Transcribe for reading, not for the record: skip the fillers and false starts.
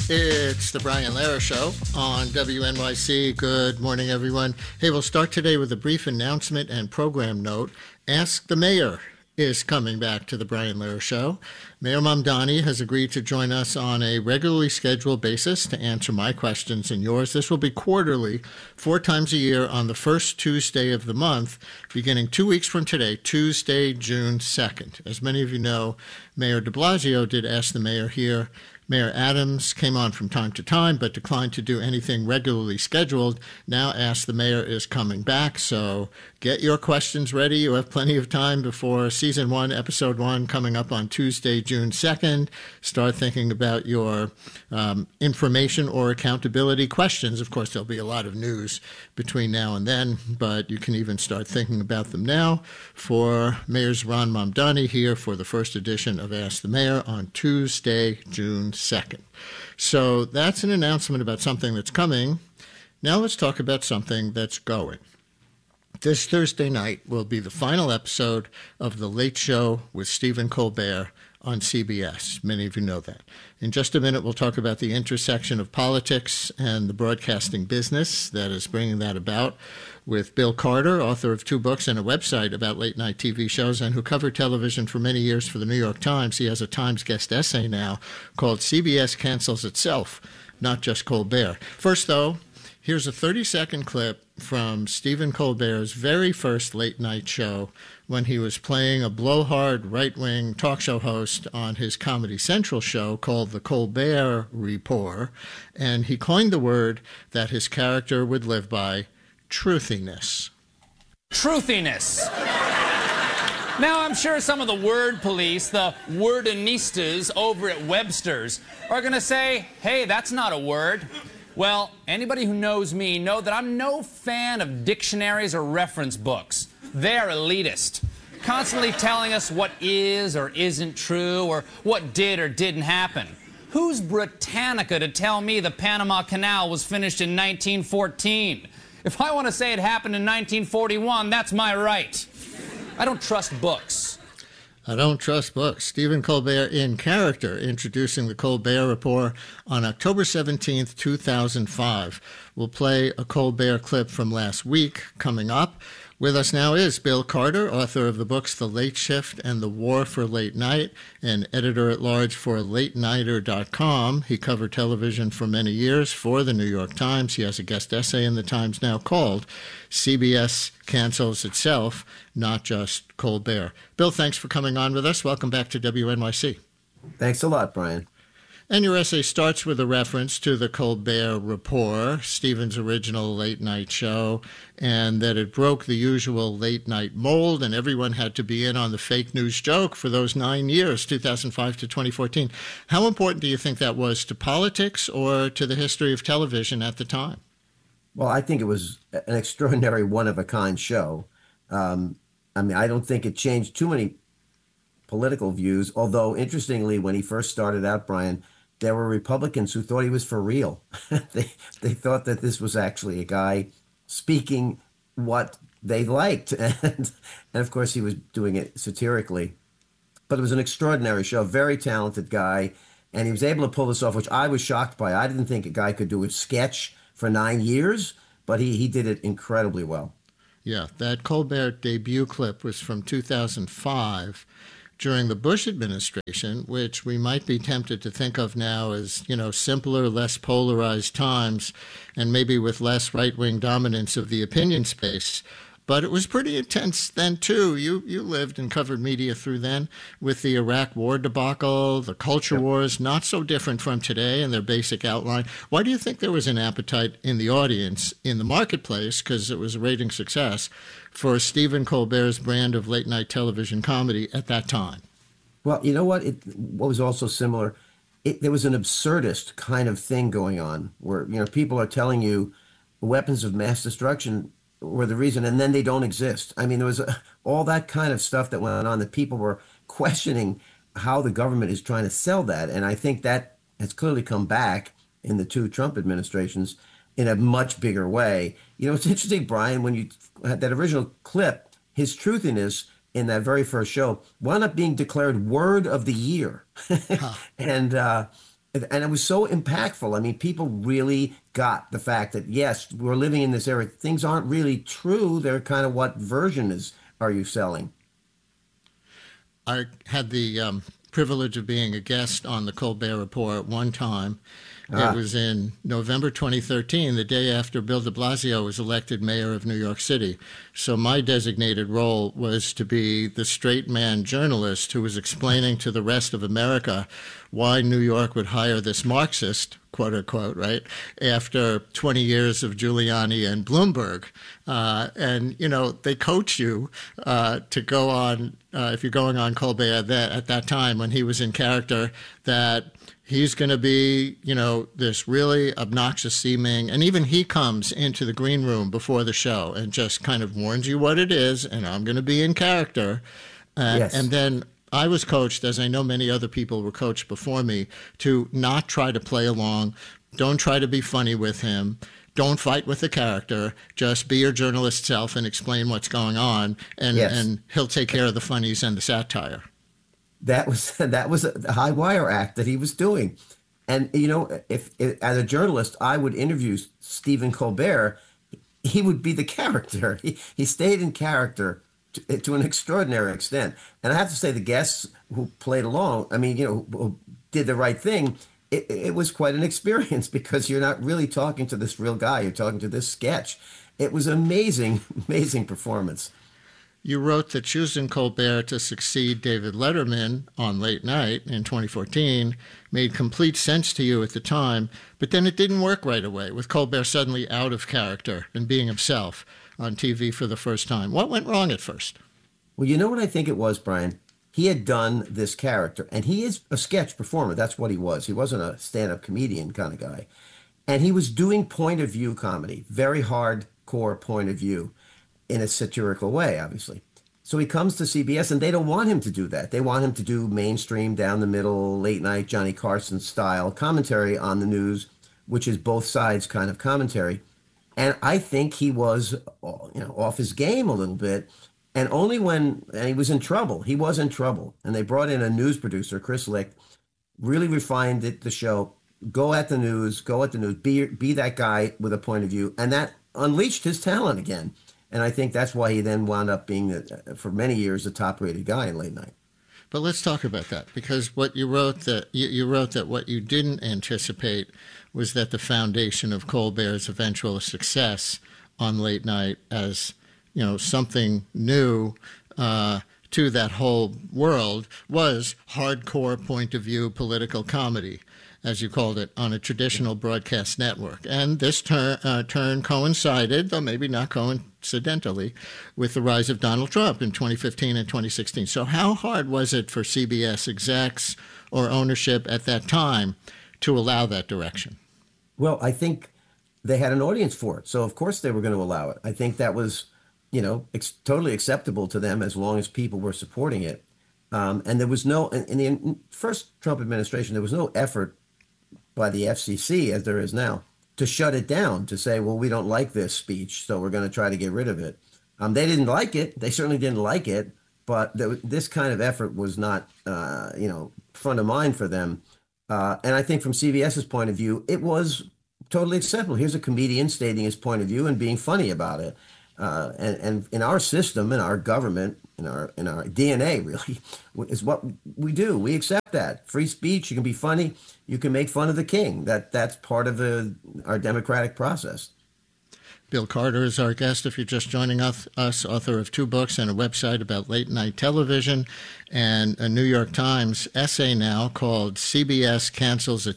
It's the Brian Lehrer Show on WNYC. Good morning, everyone. Hey, we'll start today with a brief announcement and program note. Ask the Mayor is coming back to the Brian Lehrer Show. Mayor Mamdani has agreed to join us on a regularly scheduled basis to answer my questions and yours. This will be quarterly, 4 times a year on the first Tuesday of the month, beginning 2 weeks from today, Tuesday, June 2nd. As many of you know, Mayor de Blasio did Ask the Mayor here. Mayor Adams came on from time to time, but declined to do anything regularly scheduled. Now Ask the Mayor is coming back, so get your questions ready. You have plenty of time before Season 1, Episode 1, coming up on Tuesday, June 2nd. Start thinking about your information or accountability questions. Of course, there'll be a lot of news between now and then, but you can even start thinking about them now for Mayor Zohran Mamdani here for the first edition of Ask the Mayor on Tuesday, June 2nd. So that's an announcement about something that's coming. Now let's talk about something that's going. This Thursday night will be the final episode of The Late Show with Stephen Colbert on CBS. Many of you know that. In just a minute, we'll talk about the intersection of politics and the broadcasting business that is bringing that about with Bill Carter, author of 2 books and a website about late-night TV shows and who covered television for many years for the New York Times. He has a Times guest essay now called CBS Cancels Itself, Not Just Colbert. First, though, here's a 30-second clip from Stephen Colbert's very first late-night show when he was playing a blowhard right-wing talk show host on his Comedy Central show called The Colbert Report, and he coined the word that his character would live by, truthiness. Truthiness. Now, I'm sure some of the word police, the wordinistas over at Webster's, are going to say, hey, that's not a word. Well, anybody who knows me know that I'm no fan of dictionaries or reference books. They're elitist, constantly telling us what is or isn't true or what did or didn't happen. Who's Britannica to tell me the Panama Canal was finished in 1914? If I want to say it happened in 1941, that's my right. I don't trust books. I don't trust books. Stephen Colbert in character introducing the Colbert Report on October 17th, 2005. We'll play a Colbert clip from last week coming up. With us now is Bill Carter, author of the books The Late Shift and The War for Late Night, and editor-at-large for LateNighter.com. He covered television for many years for the New York Times. He has a guest essay in the Times now called CBS Cancels Itself, Not Just Colbert. Bill, thanks for coming on with us. Welcome back to WNYC. Thanks a lot, Brian. And your essay starts with a reference to the Colbert Report, Stephen's original late-night show, and that it broke the usual late-night mold, and everyone had to be in on the fake news joke for those 9 years, 2005 to 2014. How important do you think that was to politics or to the history of television at the time? Well, I think it was an extraordinary, one-of-a-kind show. I don't think it changed too many political views, although, interestingly, when he first started out, Brian, there were Republicans who thought he was for real. They thought that this was actually a guy speaking what they liked. And of course, he was doing it satirically. But it was an extraordinary show, very talented guy. And he was able to pull this off, which I was shocked by. I didn't think a guy could do a sketch for 9 years, but he did it incredibly well. Yeah, that Colbert debut clip was from 2005. During the Bush administration, which we might be tempted to think of now as, simpler, less polarized times, and maybe with less right-wing dominance of the opinion space. But it was pretty intense then, too. You lived and covered media through then with the Iraq war debacle, the culture wars, not so different from today in their basic outline. Why do you think there was an appetite in the audience, in the marketplace, because it was a rating success, for Stephen Colbert's brand of late-night television comedy at that time? Well, you know what? What was also similar, there was an absurdist kind of thing going on where, people are telling you weapons of mass destruction were the reason, and then they don't exist. I mean, there was all that kind of stuff that went on that people were questioning how the government is trying to sell that. And I think that has clearly come back in the 2 Trump administrations in a much bigger way. It's interesting, Brian, when you had that original clip, his truthiness in that very first show wound up being declared word of the year. And And it was so impactful. I mean, people really got the fact that, yes, we're living in this era. Things aren't really true. They're kind of what version are you selling? I had the privilege of being a guest on the Colbert Report one time. It was in November 2013, the day after Bill de Blasio was elected mayor of New York City. So my designated role was to be the straight man journalist who was explaining to the rest of America why New York would hire this Marxist, quote unquote, right, after 20 years of Giuliani and Bloomberg. And, you know, they coach you to go on, if you're going on Colbert at that time when he was in character, that he's going to be, you know, this really obnoxious seeming, and even he comes into the green room before the show and just kind of warns you what it is, and I'm going to be in character. Yes. And then I was coached, as I know many other people were coached before me, to not try to play along. Don't try to be funny with him. Don't fight with the character. Just be your journalist self and explain what's going on, and he'll take care of the funnies and the satire. That was a high wire act that he was doing. And, you know, if as a journalist, I would interview Stephen Colbert, he would be the character. He stayed in character to an extraordinary extent. And I have to say, the guests who played along, I mean, you know, who did the right thing, it was quite an experience, because you're not really talking to this real guy. You're talking to this sketch. It was amazing, amazing performance. You wrote that choosing Colbert to succeed David Letterman on Late Night in 2014 made complete sense to you at the time, but then it didn't work right away, with Colbert suddenly out of character and being himself on TV for the first time. What went wrong at first? Well, you know what I think it was, Brian? He had done this character, and he is a sketch performer. That's what he was. He wasn't a stand-up comedian kind of guy. And he was doing point of view comedy, very hardcore point of view, in a satirical way, obviously. So he comes to CBS, and they don't want him to do that. They want him to do mainstream, down the middle, late night, Johnny Carson style commentary on the news, which is both sides kind of commentary. And I think he was, you know, off his game a little bit. And only when he was in trouble, he was in trouble. And they brought in a news producer, Chris Licht, really refined the show. Go at the news, be that guy with a point of view. And that unleashed his talent again. And I think that's why he then wound up being, for many years, the top-rated guy in late night. But let's talk about that, because what you wrote that what you didn't anticipate was that the foundation of Colbert's eventual success on late night, as you know, something new to that whole world, was hardcore point of view political comedy, as you called it, on a traditional broadcast network. And this turn coincided, though maybe not coincidentally, with the rise of Donald Trump in 2015 and 2016. So how hard was it for CBS execs or ownership at that time to allow that direction? Well, I think they had an audience for it. So, of course, they were going to allow it. I think that was, you know, totally acceptable to them as long as people were supporting it. And there was no, in the first Trump administration, there was no effort by the FCC, as there is now, to shut it down, to say, well, we don't like this speech, so we're going to try to get rid of it. They didn't like it. They certainly didn't like it. But this kind of effort was not, you know, front of mind for them. And I think from CBS's point of view, it was totally acceptable. Here's a comedian stating his point of view and being funny about it. And in our system, in our government, in our DNA, really, is what we do. We accept that. Free speech, you can be funny, you can make fun of the king. That's part of our democratic process. Bill Carter is our guest. If you're just joining us, author of 2 books and a website about late night television, and a New York Times essay now called CBS Cancels Its